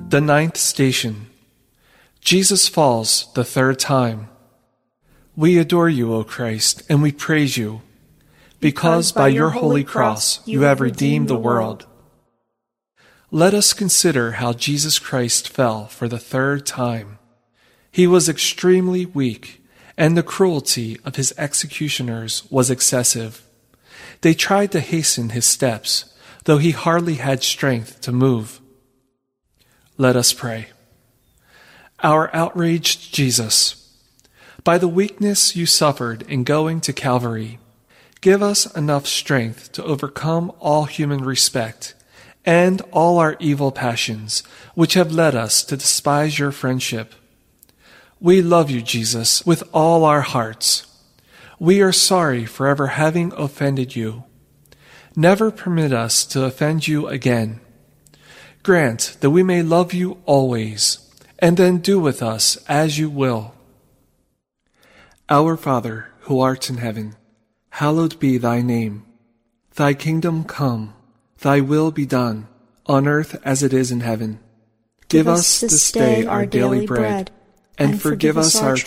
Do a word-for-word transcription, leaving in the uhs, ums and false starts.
The ninth station. Jesus falls the third time. We adore you, O Christ, and we praise you, because by your holy cross you have redeemed the world. Let us consider how Jesus Christ fell for the third time. He was extremely weak, and the cruelty of his executioners was excessive. They tried to hasten his steps, though he hardly had strength to move. Let us pray. Our outraged Jesus, by the weakness you suffered in going to Calvary, give us enough strength to overcome all human respect and all our evil passions, which have led us to despise your friendship. We love you, Jesus, with all our hearts. We are sorry for ever having offended you. Never permit us to offend you again. Grant that we may love you always, and then do with us as you will. Our Father, who art in heaven, hallowed be thy name. Thy kingdom come, thy will be done, on earth as it is in heaven. Give us this day our daily bread, and forgive us our